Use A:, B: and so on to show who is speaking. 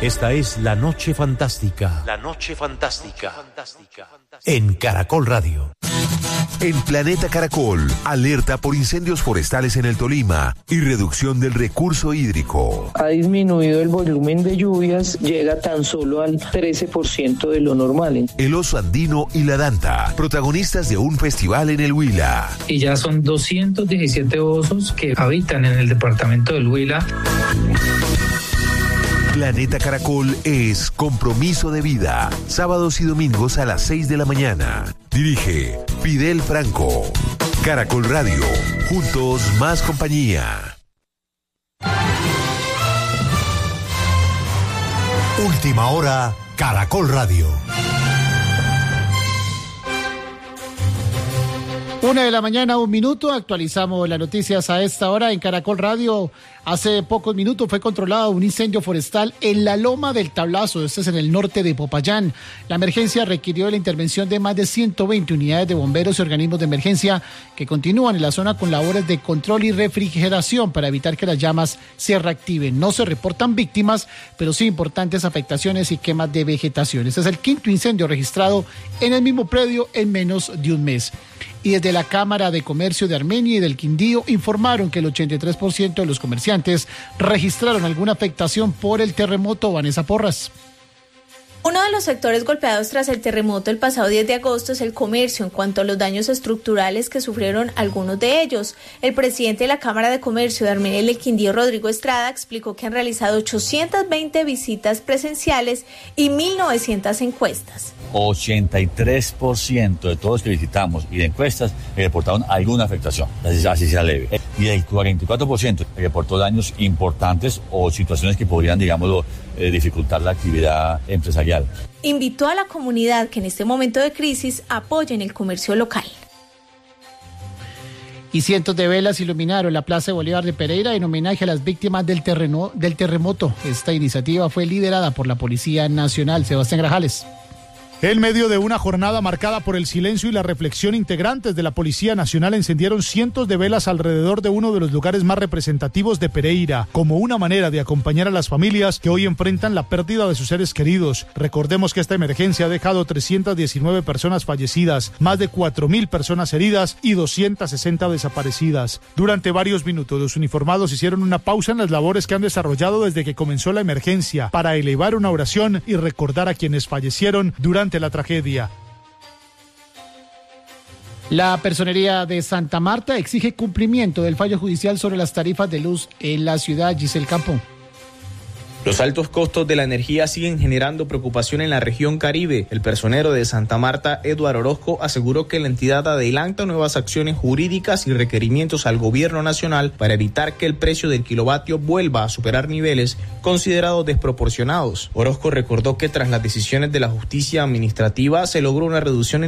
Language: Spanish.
A: Esta es La Noche Fantástica. La Noche Fantástica. En Caracol Radio.
B: En Planeta Caracol, alerta por incendios forestales en el Tolima y reducción del recurso hídrico.
C: Ha disminuido el volumen de lluvias, llega tan solo al 13% de lo normal.
B: El oso andino y la danta, protagonistas de un festival en el Huila.
D: Y ya son 217 osos que habitan en el departamento del Huila.
B: Planeta Caracol es compromiso de vida. Sábados y domingos a las 6 de la mañana. Dirige Fidel Franco. Caracol Radio. Juntos más compañía.
E: Última hora, Caracol Radio.
F: 1:00 a.m, actualizamos las noticias a esta hora en Caracol Radio. Hace pocos minutos fue controlado un incendio forestal en la Loma del Tablazo, este es en el norte de Popayán. La emergencia requirió la intervención de más de 120 unidades de bomberos y organismos de emergencia que continúan en la zona con labores de control y refrigeración para evitar que las llamas se reactiven. No se reportan víctimas, pero sí importantes afectaciones y quemas de vegetación. Este es el quinto incendio registrado en el mismo predio en menos de un mes. Y desde la Cámara de Comercio de Armenia y del Quindío informaron que el 83% de los comerciantes registraron alguna afectación por el terremoto. Vanessa Porras.
G: Uno de los sectores golpeados tras el terremoto el pasado 10 de agosto es el comercio, en cuanto a los daños estructurales que sufrieron algunos de ellos. El presidente de la Cámara de Comercio de Armenia y del Quindío, Rodrigo Estrada, explicó que han realizado 820 visitas presenciales y 1.900 encuestas.
H: 83% de todos los que visitamos y de encuestas reportaron alguna afectación, así sea leve. Y el 44% reportó daños importantes o situaciones que podrían, digámoslo, dificultar la actividad empresarial.
G: Invitó a la comunidad que en este momento de crisis apoyen el comercio local.
F: Y cientos de velas iluminaron la Plaza de Bolívar de Pereira en homenaje a las víctimas del terremoto. Esta iniciativa fue liderada por la Policía Nacional. Sebastián Grajales.
I: En medio de una jornada marcada por el silencio y la reflexión, integrantes de la Policía Nacional encendieron cientos de velas alrededor de uno de los lugares más representativos de Pereira, como una manera de acompañar a las familias que hoy enfrentan la pérdida de sus seres queridos. Recordemos que esta emergencia ha dejado 319 personas fallecidas, más de 4.000 personas heridas y 260 desaparecidas. Durante varios minutos, los uniformados hicieron una pausa en las labores que han desarrollado desde que comenzó la emergencia para elevar una oración y recordar a quienes fallecieron durante la tragedia.
F: La Personería de Santa Marta exige cumplimiento del fallo judicial sobre las tarifas de luz en la ciudad. Giselle Campo.
J: Los altos costos de la energía siguen generando preocupación en la región Caribe. El personero de Santa Marta, Eduardo Orozco, aseguró que la entidad adelanta nuevas acciones jurídicas y requerimientos al gobierno nacional para evitar que el precio del kilovatio vuelva a superar niveles considerados desproporcionados. Orozco recordó que tras las decisiones de la justicia administrativa se logró una reducción en